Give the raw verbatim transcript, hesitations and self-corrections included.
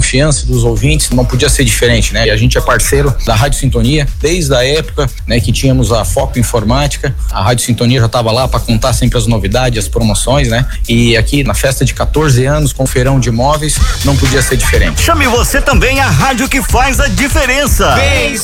confiança dos ouvintes, não podia ser diferente, né? E a gente é parceiro da Rádio Sintonia desde a época, né, que tínhamos a Foco Informática. A Rádio Sintonia já estava lá para contar sempre as novidades, as promoções, né? E aqui na festa de quatorze anos com feirão de imóveis, não podia ser diferente. Chame você também a rádio que faz a diferença. Vem